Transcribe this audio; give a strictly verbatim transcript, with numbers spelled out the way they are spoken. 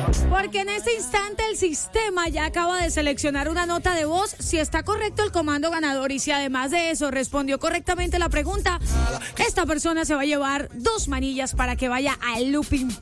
Porque en este instante el sistema ya acaba de seleccionar una nota de voz. Si está correcto el comando ganador y si además de eso respondió correctamente la pregunta, esta persona se va a llevar dos manillas para que vaya al looping